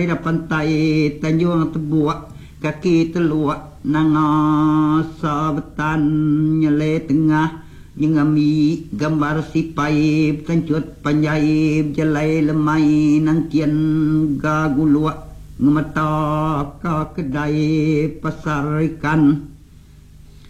pantai Tanjung Tebuak kaki teluak nanga sabetan nyele tengah nyengami gambar sipai tencut panjai jelai lemai nangkian gaguluak ngemata ka kedai pasar ikan